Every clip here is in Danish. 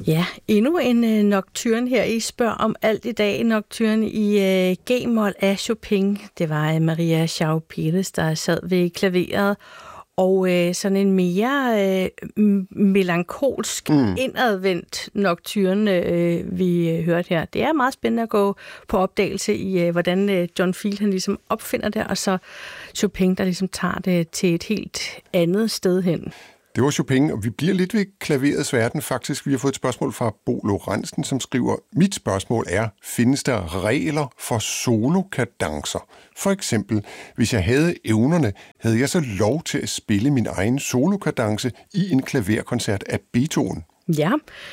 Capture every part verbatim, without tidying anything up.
Ja, endnu en uh, nocturne her. I spørger om alt i dag. Nocturne i uh, G-mol af Chopin. Det var uh, Maria João Pires, der sad ved klaveret. Og uh, sådan en mere uh, melankolsk, mm. indadvendt nocturne, uh, vi uh, hørte her. Det er meget spændende at gå på opdagelse i, uh, hvordan uh, John Field han ligesom opfinder det, og så Chopin, der ligesom tager det til et helt andet sted hen. Det var Chopin, og vi bliver lidt ved klaverets verden faktisk. Vi har fået et spørgsmål fra Bo Lorentzen, som skriver, mit spørgsmål er, findes der regler for solokadancer? For eksempel, hvis jeg havde evnerne, havde jeg så lov til at spille min egen solokadance i en klaverkoncert af Beethoven? Ja.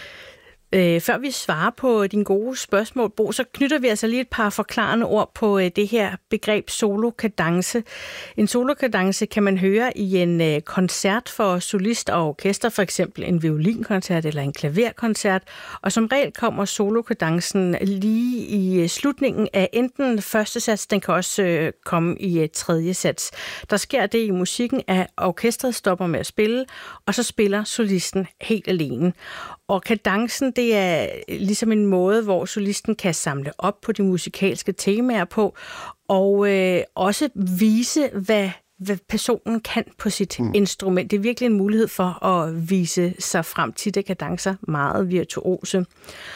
Øh, før vi svarer på dine gode spørgsmål, Bo, så knytter vi altså lige et par forklarende ord på øh, det her begreb solokadance. En solokadance kan man høre i en øh, koncert for solist og orkester, for eksempel en violinkoncert eller en klaverkoncert, og som regel kommer solokadencen lige i øh, slutningen af enten første sats, den kan også øh, komme i øh, tredje sats. Der sker det i musikken, at orkestret stopper med at spille, og så spiller solisten helt alene. Og kadencen, det er ligesom en måde, hvor solisten kan samle op på de musikalske temaer på, og øh, også vise, hvad, hvad personen kan på sit mm. instrument. Det er virkelig en mulighed for at vise sig frem til det kadencer meget virtuose.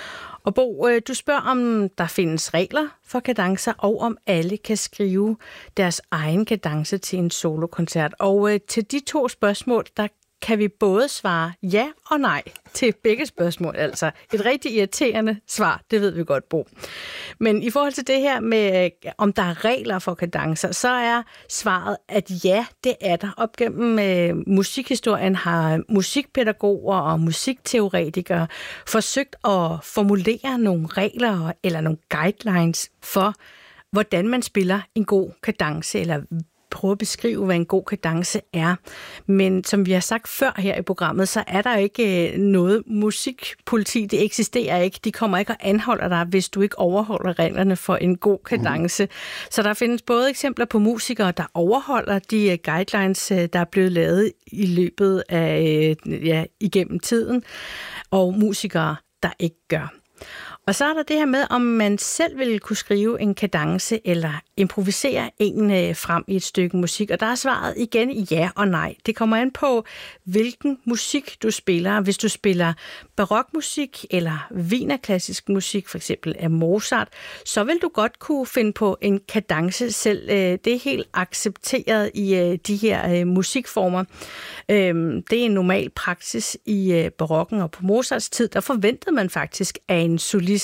Og Bo, du spørger, om der findes regler for kadencer, og om alle kan skrive deres egen kadence til en solokoncert. Og øh, til de to spørgsmål, der kan vi både svare ja og nej til begge spørgsmål. Altså et rigtig irriterende svar, det ved vi godt, Bo. Men i forhold til det her med, om der er regler for kadencer, så er svaret, at ja, det er der. Op gennem øh, musikhistorien har musikpædagoger og musikteoretikere forsøgt at formulere nogle regler eller nogle guidelines for, hvordan man spiller en god kadence, eller prøve at beskrive, hvad en god kadence er. Men som vi har sagt før her i programmet, så er der ikke noget musikpoliti. Det eksisterer ikke. De kommer ikke og anholder dig, hvis du ikke overholder reglerne for en god kadence. Mm. Så der findes både eksempler på musikere, der overholder de guidelines, der er blevet lavet i løbet af, ja, igennem tiden, og musikere, der ikke gør. Og så er der det her med, om man selv vil kunne skrive en kadence eller improvisere en frem i et stykke musik. Og der er svaret igen ja og nej. Det kommer an på, hvilken musik du spiller. Hvis du spiller barokmusik eller wienerklassisk musik, for eksempel af Mozart, så vil du godt kunne finde på en kadence selv. Det er helt accepteret i de her musikformer. Det er en normal praksis i barokken, og på Mozarts tid, der forventede man faktisk af en solist,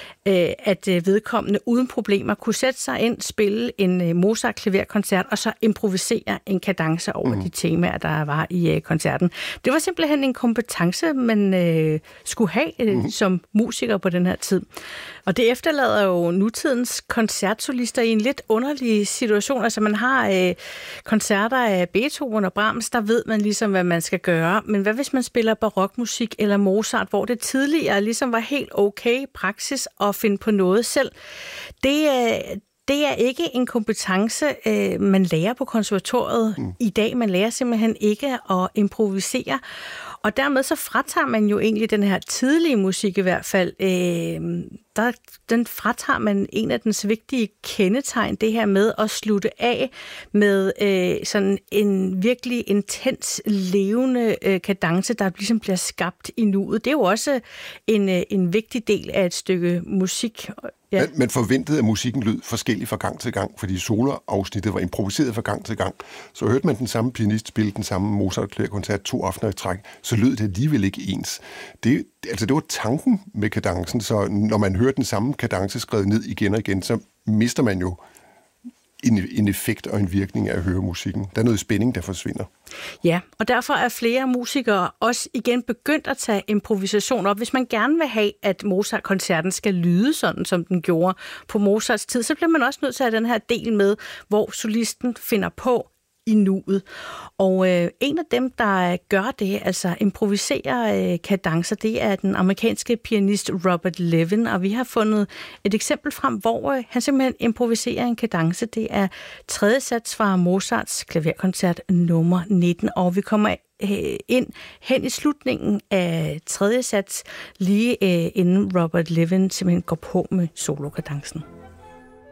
at vedkommende uden problemer kunne sætte sig ind, spille en Mozart-klaverkoncert og så improvisere en kadence over mm. de temaer, der var i koncerten. Det var simpelthen en kompetence, man øh, skulle have øh, mm. som musiker på den her tid. Og det efterlader jo nutidens koncertsolister i en lidt underlig situation. Altså man har øh, koncerter af Beethoven og Brahms, der ved man ligesom, hvad man skal gøre. Men hvad hvis man spiller barokmusik eller Mozart, hvor det tidligere ligesom var helt okay praksis at finde på noget selv? Det er... Øh, Det er ikke en kompetence, øh, man lærer på konservatoriet mm. i dag. Man lærer simpelthen ikke at improvisere. Og dermed så fratager man jo egentlig den her tidlige musik i hvert fald. Øh, der, den fratager man en af dens vigtige kendetegn, det her med at slutte af med øh, sådan en virkelig intens, levende øh, kadence, der ligesom bliver skabt i nuet. Det er jo også en, øh, en vigtig del af et stykke musik. Ja. Man, man forventede, at musikken lød forskelligt fra gang til gang, fordi soloafsnittet var improviseret fra gang til gang. Så hørte man den samme pianist spille den samme Mozart-koncert to aftener i træk, så lød det alligevel ikke ens. Det, altså det var tanken med kadencen, så når man hører den samme kadence skrevet ned igen og igen, så mister man jo en, en effekt og en virkning af at høre musikken. Der er noget spænding, der forsvinder. Ja, og derfor er flere musikere også igen begyndt at tage improvisation op. Hvis man gerne vil have, at Mozart-koncerten skal lyde sådan, som den gjorde på Mozarts tid, så bliver man også nødt til at have den her del med, hvor solisten finder på i nuet. Og øh, en af dem, der gør det, altså improviserer øh, kadencer, det er den amerikanske pianist Robert Levin, og vi har fundet et eksempel frem, hvor øh, han simpelthen improviserer en kadence. Det er tredje sats fra Mozarts klaverkoncert nummer nitten, og vi kommer øh, ind hen i slutningen af tredje sats, lige øh, inden Robert Levin simpelthen går på med solokadencen.